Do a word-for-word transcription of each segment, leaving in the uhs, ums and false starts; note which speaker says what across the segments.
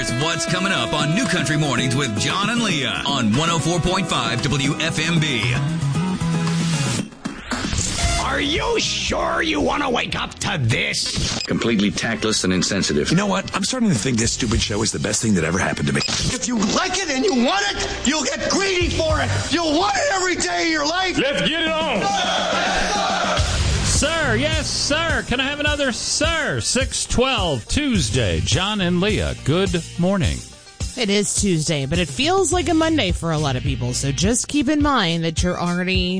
Speaker 1: Here's what's coming up on New Country Mornings with John and Leah on one oh four point five W F M B.
Speaker 2: Are you sure you want to wake up to this?
Speaker 3: Completely tactless and insensitive.
Speaker 4: You know what? I'm starting to think this stupid show is the best thing that ever happened to me.
Speaker 5: If you like it and you want it, you'll get greedy for it. You'll want it every day of your life.
Speaker 6: Let's get it on. Sir, yes, sir. Can I have another sir? six twelve Tuesday. John and Leah, good morning.
Speaker 7: It is Tuesday, but it feels like a Monday for a lot of people. So just keep in mind that you're already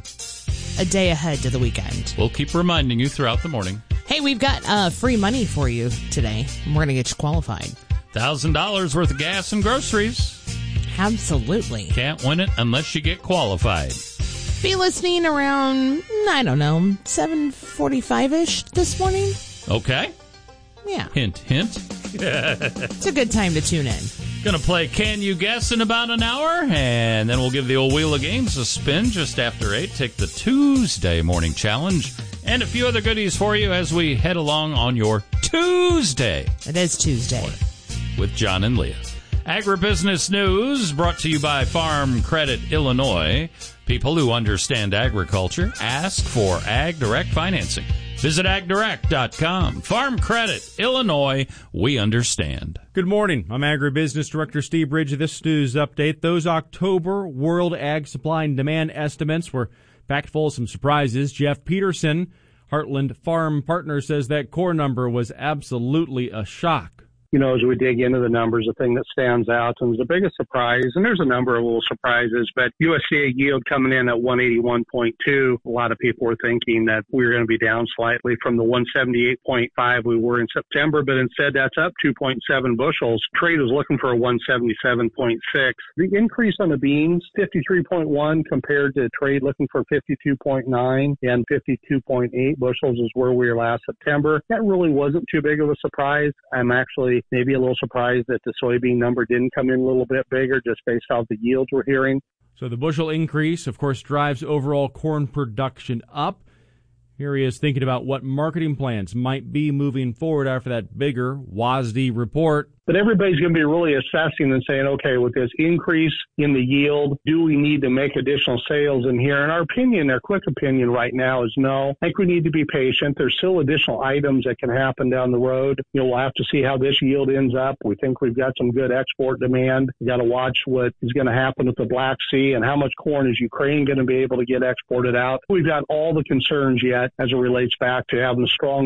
Speaker 7: a day ahead to the weekend.
Speaker 6: We'll keep reminding you throughout the morning.
Speaker 7: Hey, we've got uh, free money for you today. We're going to get you qualified.
Speaker 6: one thousand dollars worth of gas and groceries.
Speaker 7: Absolutely.
Speaker 6: Can't win it unless you get qualified.
Speaker 7: Be listening around, I don't know, seven forty-five-ish this morning.
Speaker 6: Okay.
Speaker 7: Yeah.
Speaker 6: Hint, hint.
Speaker 7: It's a good time to tune in.
Speaker 6: Gonna play Can You Guess in about an hour, and then we'll give the old Wheel of Games a spin just after eight. Take the Tuesday morning challenge and a few other goodies for you as we head along on your Tuesday.
Speaker 7: It is Tuesday.
Speaker 6: With John and Leah. Agribusiness news brought to you by Farm Credit Illinois. People who understand agriculture ask for Ag Direct financing. Visit ag direct dot com. Farm Credit Illinois, we understand.
Speaker 8: Good morning. I'm Agribusiness Director Steve Bridge. This news update. Those October World Ag Supply and Demand estimates were packed full of some surprises. Jeff Peterson, Heartland Farm Partner, says that core number was absolutely a shock.
Speaker 9: You know, as we dig into the numbers, the thing that stands out and is the biggest surprise, and there's a number of little surprises, but U S D A yield coming in at one eighty-one point two. A lot of people were thinking that we were going to be down slightly from the one seventy-eight point five we were in September, but instead that's up two point seven bushels. Trade was looking for a one seventy-seven point six. The increase on the beans, fifty-three point one compared to trade looking for fifty-two point nine and fifty-two point eight bushels is where we were last September. That really wasn't too big of a surprise. I'm actually maybe a little surprised that the soybean number didn't come in a little bit bigger just based off the yields we're hearing.
Speaker 8: So the bushel increase, of course, drives overall corn production up. Here he is thinking about what marketing plans might be moving forward after that bigger W A S D report.
Speaker 9: But everybody's going to be really assessing and saying, okay, with this increase in the yield, do we need to make additional sales in here? And our opinion, our quick opinion right now is no. I think we need to be patient. There's still additional items that can happen down the road. You know, we'll have to see how this yield ends up. We think we've got some good export demand. We got to watch what is going to happen with the Black Sea and how much corn is Ukraine going to be able to get exported out. We've got all the concerns yet as it relates back to having a strong